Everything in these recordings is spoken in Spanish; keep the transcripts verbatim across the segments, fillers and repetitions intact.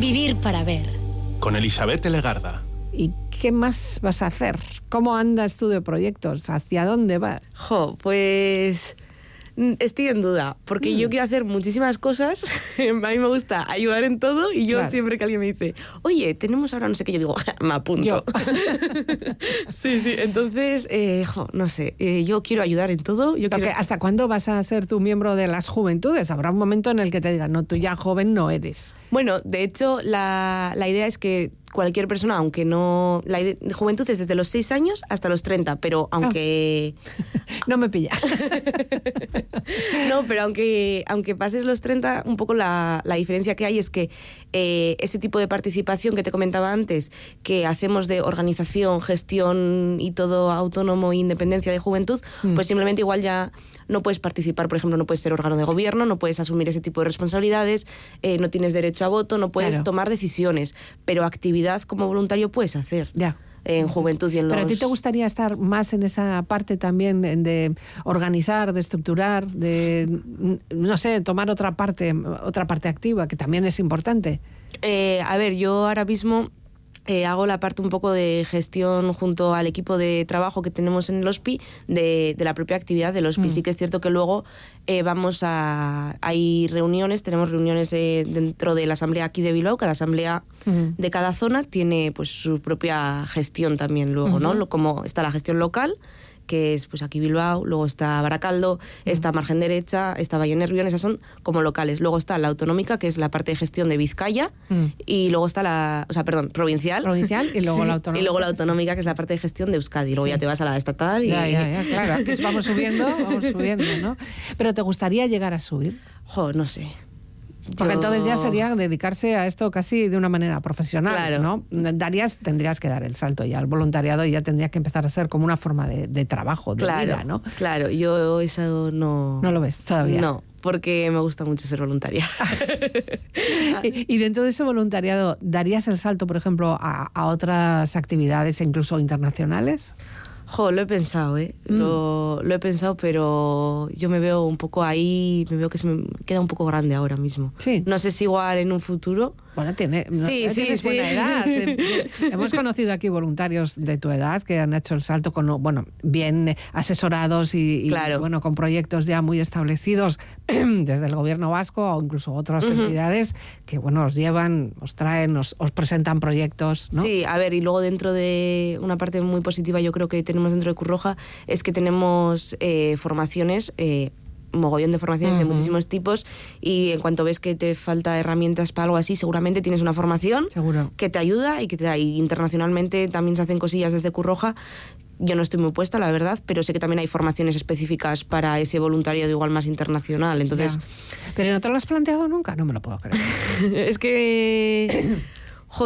Vivir para ver. Con Elisabet Legarda. ¿Y qué más vas a hacer? ¿Cómo andas tú de proyectos? ¿Hacia dónde vas? Jo, pues estoy en duda, porque mm. yo quiero hacer muchísimas cosas. A mí me gusta ayudar en todo y yo claro. siempre que alguien me dice, oye, tenemos ahora no sé qué, yo digo, me apunto. Yo. sí, sí, entonces, eh, jo, no sé, eh, yo quiero ayudar en todo. Yo quiero... ¿Hasta cuándo vas a ser tú miembro de las juventudes? Habrá un momento en el que te digan, no, tú ya joven no eres. Bueno, de hecho, la, la idea es que cualquier persona, aunque no... La idea de juventud es desde los seis años hasta los treinta, pero aunque... Oh. No me pilla. No, pero aunque, aunque pases los treinta, un poco la, la diferencia que hay es que eh, ese tipo de participación que te comentaba antes, que hacemos de organización, gestión y todo autónomo e independencia de juventud, mm. pues simplemente igual ya... No puedes participar, por ejemplo, no puedes ser órgano de gobierno, no puedes asumir ese tipo de responsabilidades, eh, no tienes derecho a voto, no puedes claro. tomar decisiones, pero actividad como voluntario puedes hacer. Ya. En juventud y en los... ¿Pero a ti te gustaría estar más en esa parte también de organizar, de estructurar, de, no sé, tomar otra parte, otra parte activa, que también es importante? Eh, a ver, yo ahora mismo... Eh, hago la parte un poco de gestión junto al equipo de trabajo que tenemos en el hospi de, de la propia actividad del hospi. Mm. Sí que es cierto que luego eh, vamos a... Hay reuniones, tenemos reuniones eh, dentro de la asamblea aquí de Bilbao. Cada asamblea mm. de cada zona tiene pues su propia gestión también luego, mm-hmm. ¿no? Como está la gestión local, que es pues aquí Bilbao, luego está Baracaldo, mm. está Margen Derecha, está Valle Nervión, esas son como locales. Luego está la autonómica, que es la parte de gestión de Vizcaya, mm. y luego está la, o sea, perdón, provincial. Provincial y luego sí. la autonómica. Y luego la autonómica, que es la parte de gestión de Euskadi. Luego sí. ya te vas a la estatal y... Ya, ya, ya, claro, aquí vamos subiendo, vamos subiendo, ¿no? Pero ¿te gustaría llegar a subir? Jo, no sé. Porque Yo... entonces ya sería dedicarse a esto casi de una manera profesional, claro. ¿no? Darías, tendrías que dar el salto ya al voluntariado y ya tendría que empezar a ser como una forma de, de trabajo, de claro, vida, ¿no? Claro, yo eso no... ¿No lo ves todavía? No, porque me gusta mucho ser voluntaria. y, y dentro de ese voluntariado, ¿darías el salto, por ejemplo, a, a otras actividades, incluso internacionales? Jo, lo he pensado, ¿eh? Mm. Lo, lo he pensado, pero yo me veo un poco ahí, me veo que se me queda un poco grande ahora mismo. Sí. No sé si igual en un futuro... Bueno, tiene, no sí, sé, sí, tienes sí. buena edad. Hemos conocido aquí voluntarios de tu edad que han hecho el salto con, bueno, bien asesorados y, y claro. bueno, con proyectos ya muy establecidos desde el gobierno vasco o incluso otras uh-huh. entidades que, bueno, os llevan, os traen, os, os presentan proyectos, ¿no? Sí, a ver, y luego dentro de una parte muy positiva yo creo que tenemos dentro de Cruz Roja es que tenemos eh, formaciones... Eh, mogollón de formaciones uh-huh. de muchísimos tipos y en cuanto ves que te falta herramientas para algo así, seguramente tienes una formación Seguro. que te ayuda y que te da. Y internacionalmente también se hacen cosillas desde Cruz Roja. Yo no estoy muy puesta, la verdad, pero sé que también hay formaciones específicas para ese voluntariado igual más internacional. Entonces, ya. ¿Pero no te lo has planteado nunca? No me lo puedo creer. Es que... Jo,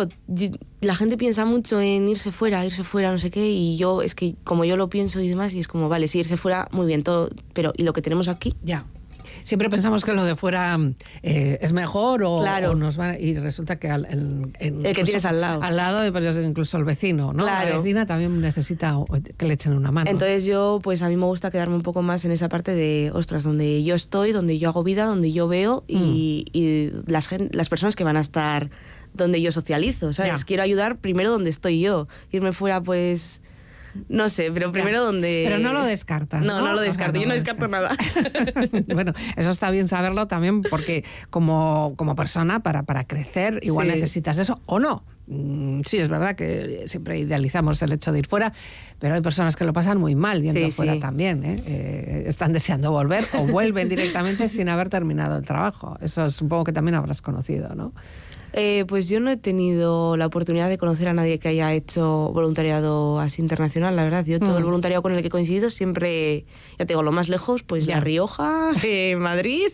la gente piensa mucho en irse fuera, irse fuera, no sé qué, y yo, es que como yo lo pienso y demás, y es como, vale, sí, irse fuera, muy bien, todo, pero ¿y lo que tenemos aquí? Ya. Siempre pensamos que lo de fuera eh, es mejor o, claro. o nos va, y resulta que al, el, el, el que tienes al lado. Al lado, pues, incluso el vecino, ¿no? Claro. La vecina también necesita que le echen una mano. Entonces yo, pues a mí me gusta quedarme un poco más en esa parte de, ostras, donde yo estoy, donde yo hago vida, donde yo veo y, mm. y las, las personas que van a estar... donde yo socializo, ¿sabes? Yeah. Quiero ayudar primero donde estoy yo. Irme fuera, pues... No sé, pero primero yeah. donde... Pero no lo descartas, ¿no? No, no lo descarto. O sea, no yo no descarto nada. Bueno, eso está bien saberlo también porque como, como persona, para, para crecer, igual sí. necesitas eso o no. Sí, es verdad que siempre idealizamos el hecho de ir fuera, pero hay personas que lo pasan muy mal yendo sí, fuera sí. también, ¿eh? Eh, están deseando volver o vuelven directamente sin haber terminado el trabajo. Eso supongo que también habrás conocido, ¿no? Eh, pues yo no he tenido la oportunidad de conocer a nadie que haya hecho voluntariado así internacional, la verdad. Yo todo mm. el voluntariado con el que he coincidido siempre, ya te digo, lo más lejos, pues ya. La Rioja, eh, Madrid.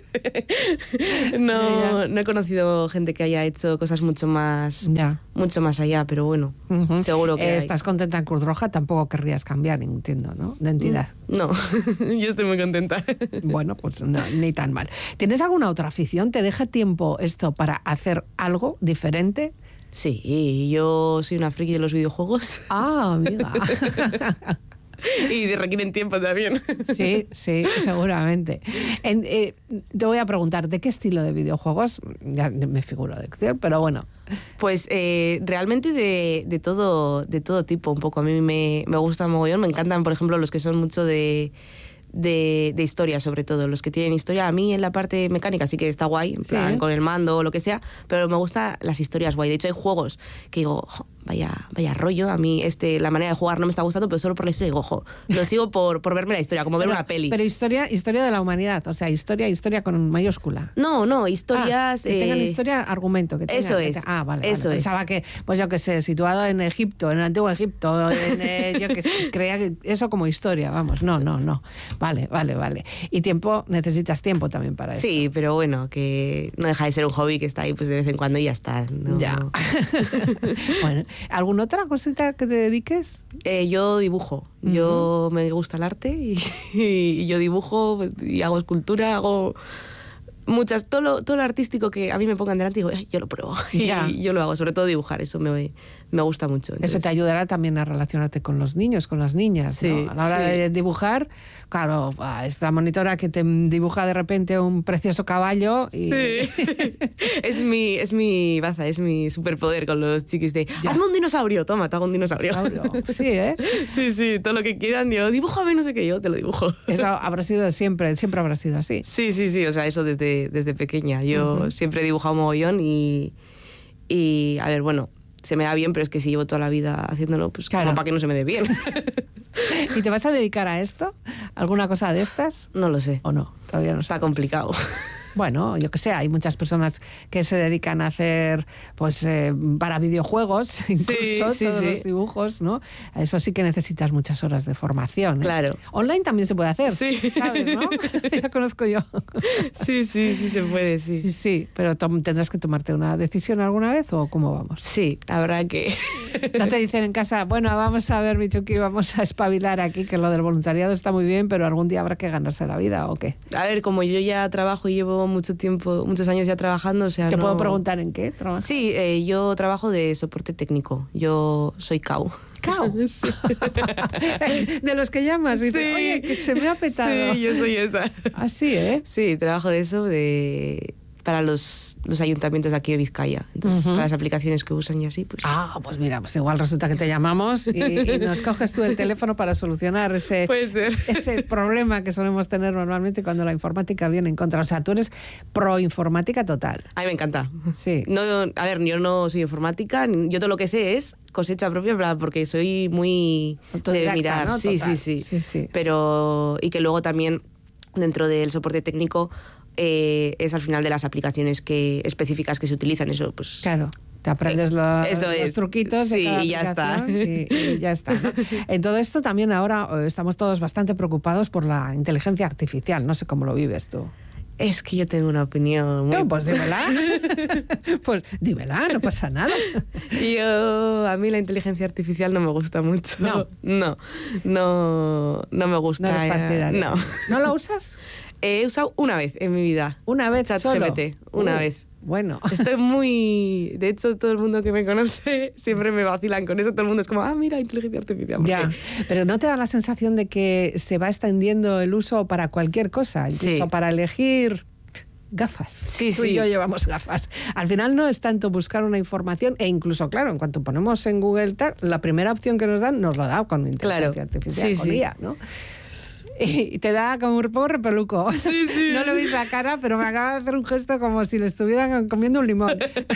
no, ya. no he conocido gente que haya hecho cosas mucho más, ya. mucho más allá, pero bueno, uh-huh. seguro que eh, hay. Estás contenta en Cruz Roja, tampoco querrías cambiar, entiendo, ¿no? De entidad. No, yo estoy muy contenta. Bueno, pues no, ni tan mal. ¿Tienes alguna otra afición? ¿Te deja tiempo esto para hacer algo diferente? Sí, yo soy una friki de los videojuegos. Ah, amiga. Y requieren tiempo también. Sí, sí, seguramente. En, eh, te voy a preguntar, ¿de qué estilo de videojuegos? Ya me figuro de acción, pero bueno. Pues eh, realmente de, de, todo, de todo tipo un poco. A mí me, me gusta mogollón. Me encantan, por ejemplo, los que son mucho de... De, de historia, sobre todo, los que tienen historia. A mí en la parte mecánica sí que está guay, en plan, sí, con el mando o lo que sea, pero me gustan las historias guay. De hecho hay juegos que digo, jo, vaya, vaya rollo, a mí este, la manera de jugar no me está gustando, pero solo por la historia digo, ojo, lo sigo por, por verme la historia, como pero, ver una peli. Pero historia, historia de la humanidad, o sea, historia, historia con mayúscula. No, no, historias... Ah, que eh... tengan historia, argumento. Que tengan, eso es. Que te... Ah, vale, eso vale. es. Pensaba que, pues yo que sé, situado en Egipto, en el antiguo Egipto, en, eh, yo que sé, creía que eso como historia, vamos, no, no, no. Vale, vale, vale. Y tiempo, necesitas tiempo también para eso. Sí, pero bueno, que no deja de ser un hobby que está ahí pues de vez en cuando y ya está. ¿no? Ya. Bueno, ¿alguna otra cosita que te dediques? Eh, yo dibujo. Uh-huh. Yo me gusta el arte y, y yo dibujo y hago escultura, hago muchas, todo lo, todo lo artístico que a mí me pongan delante, digo, yo lo pruebo. Ya. Y yo lo hago, sobre todo dibujar, eso me, me gusta mucho. Entonces... Eso te ayudará también a relacionarte con los niños, con las niñas, sí, ¿no? A la hora sí. de dibujar, claro, esta monitora que te dibuja de repente un precioso caballo y... Sí, es mi, es mi baza, es mi superpoder con los chiquis de ya. Hazme un dinosaurio, toma, te hago un dinosaurio. dinosaurio. Sí, ¿eh? Sí, sí, todo lo que quieran, yo, dibújame no sé qué, yo te lo dibujo. Eso habrá sido siempre, siempre habrá sido así. Sí, sí, sí, o sea, eso desde, desde pequeña. Yo uh-huh. siempre he dibujado mogollón y, y, a ver, bueno, se me da bien, pero es que si llevo toda la vida haciéndolo, pues claro. como para que no se me dé bien. ¿Y te vas a dedicar a esto? ¿Alguna cosa de estas? No lo sé. ¿O no? Todavía no Está sabes. complicado. Bueno, yo que sé, hay muchas personas que se dedican a hacer, pues, eh, para videojuegos, incluso sí, sí, todos sí. los dibujos, ¿no? Eso sí que necesitas muchas horas de formación. ¿eh? Claro. Online también se puede hacer, sí. ¿sabes, no? Ya conozco yo. Sí, sí, sí se puede, sí. Sí, sí, pero tendrás que tomarte una decisión alguna vez o ¿cómo vamos? Sí, habrá que... No te dicen en casa, bueno, vamos a ver, Michuki, vamos a espabilar aquí, que lo del voluntariado está muy bien, pero algún día habrá que ganarse la vida, ¿o qué? A ver, como yo ya trabajo y llevo mucho tiempo, muchos años ya trabajando, o sea, ¿Te no... puedo preguntar en qué trabajas? Sí, eh, yo trabajo de soporte técnico. Yo soy C A U. C A U. Sí. De los que llamas y dices, sí. oye, que se me ha petado. Sí, yo soy esa. Así, ¿eh? Sí, trabajo de eso de para los, los ayuntamientos de aquí de Vizcaya. Entonces, uh-huh. para las aplicaciones que usan y así, pues... Ah, pues mira, pues igual resulta que te llamamos y, y nos coges tú el teléfono para solucionar ese, Puede ser. ese problema que solemos tener normalmente cuando la informática viene en contra. O sea, tú eres pro informática total. A mí me encanta. Sí. No, a ver, yo no soy informática, yo todo lo que sé es cosecha propia, porque soy muy de mirar. ¿no? Sí, sí, sí, sí, sí. Pero, y que luego también dentro del soporte técnico eh, es al final de las aplicaciones que específicas que se utilizan, eso pues... Claro. Te aprendes los, Eso los es. truquitos de sí, cada y ya está. Y, y ya está, ¿no? En todo esto también ahora estamos todos bastante preocupados por la inteligencia artificial. No sé cómo lo vives tú. Es que yo tengo una opinión muy... No, pues dímela. Pues dímela, no pasa nada. Yo, a mí la inteligencia artificial no me gusta mucho. No. No, no, no me gusta. No eres partidaria. No. ¿No lo usas? He usado una vez en mi vida. ¿Una vez solo? ChatGPT, una uh, vez. Bueno. Estoy muy... De hecho, todo el mundo que me conoce siempre me vacilan con eso. Todo el mundo es como, ah, mira, inteligencia artificial. ¿Por ya, qué? Pero ¿no te da la sensación de que se va extendiendo el uso para cualquier cosa? Incluso sí. para elegir gafas. Sí, Tú sí. y yo llevamos gafas. Al final no es tanto buscar una información e incluso, claro, en cuanto ponemos en Google, la primera opción que nos dan nos lo da con inteligencia claro. artificial, sí, con sí. I A, ¿no? Y te da como un poco repeluco. Sí, sí. No le veis la cara, pero me acaba de hacer un gesto como si le estuvieran comiendo un limón.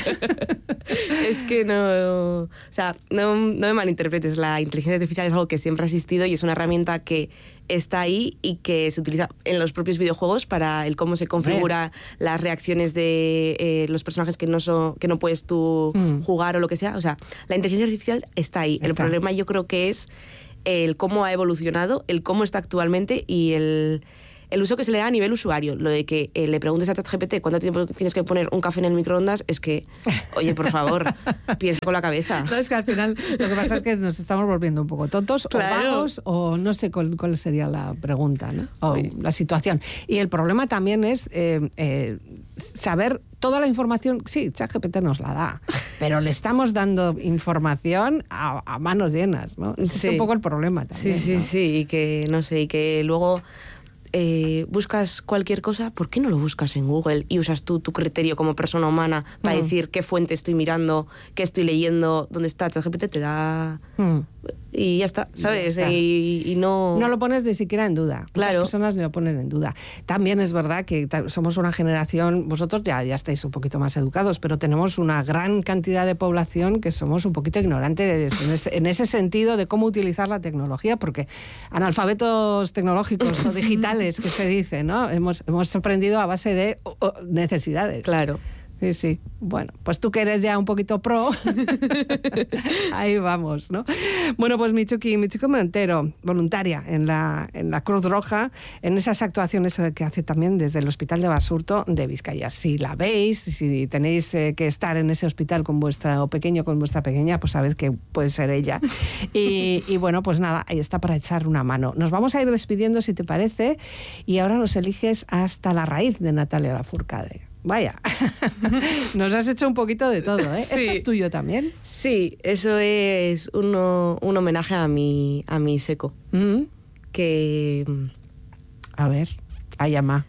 Es que no... O sea, no, no me malinterpretes. La inteligencia artificial es algo que siempre ha existido y es una herramienta que está ahí y que se utiliza en los propios videojuegos para el cómo se configura Bien. las reacciones de eh, los personajes que no, son, que no puedes tú mm. jugar o lo que sea. O sea, la inteligencia artificial está ahí. Está. El problema yo creo que es el cómo ha evolucionado, el cómo está actualmente y el, el uso que se le da a nivel usuario. Lo de que eh, le preguntes a ChatGPT cuánto tiempo tienes que poner un café en el microondas es que, oye, por favor, piensa con la cabeza. No, es que al final lo que pasa es que nos estamos volviendo un poco tontos claro. o vagos o no sé cuál, cuál sería la pregunta, ¿no? O sí. la situación. Y el problema también es eh, eh, saber toda la información, sí, ChatGPT nos la da, pero le estamos dando información a, a manos llenas, ¿no? Ese Sí. es un poco el problema también. Sí, sí, ¿no? sí, y que, no sé, y que luego eh, buscas cualquier cosa, ¿por qué no lo buscas en Google y usas tú tu criterio como persona humana para Mm. decir qué fuente estoy mirando, qué estoy leyendo, dónde está? ChatGPT te da... Mm. Y ya está, ¿sabes? Ya está. Y, y no... No lo pones ni siquiera en duda. Claro. Muchas personas ni lo ponen en duda. También es verdad que ta- somos una generación, vosotros ya, ya estáis un poquito más educados, pero tenemos una gran cantidad de población que somos un poquito ignorantes en ese, en ese sentido de cómo utilizar la tecnología, porque analfabetos tecnológicos o digitales, que se dice, ¿no? Hemos, hemos aprendido a base de oh, oh, necesidades. Claro. Sí, sí. Bueno, pues tú que eres ya un poquito pro, ahí vamos, ¿no? Bueno, pues Michuki, Michuki Montero, voluntaria en la, en la Cruz Roja, en esas actuaciones que hace también desde el Hospital de Basurto de Vizcaya. Si la veis, si tenéis eh, que estar en ese hospital con vuestra pequeño, con vuestra pequeña, pues sabed que puede ser ella. Y, y bueno, pues nada, ahí está para echar una mano. Nos vamos a ir despidiendo, si te parece, y ahora nos eliges Hasta la raíz de Natalia Lafourcade. Vaya, nos has hecho un poquito de todo, ¿eh? Sí. ¿Esto es tuyo también? Sí, eso es uno, un homenaje a mi, a mi seco, Mm. que A ver, ay, ama.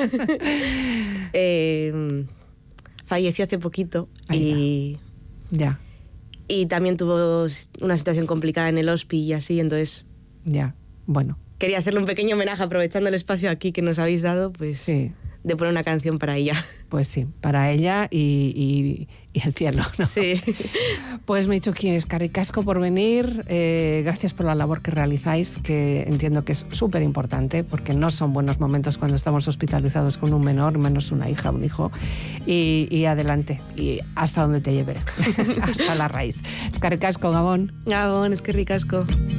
eh, falleció hace poquito y, Ya, y también tuvo una situación complicada en el hospi y así, entonces ya, bueno, quería hacerle un pequeño homenaje aprovechando el espacio aquí que nos habéis dado, pues sí. de poner una canción para ella. Pues sí, para ella y, y, y el cielo, ¿no? Sí. Pues Michuki, eskerrik asko por venir, eh, gracias por la labor que realizáis, que entiendo que es súper importante, porque no son buenos momentos cuando estamos hospitalizados con un menor, menos una hija, un hijo, y, y adelante, y hasta donde te lleve, hasta la raíz. Eskerrik asko, Gabón. Gabón, es que ricasco.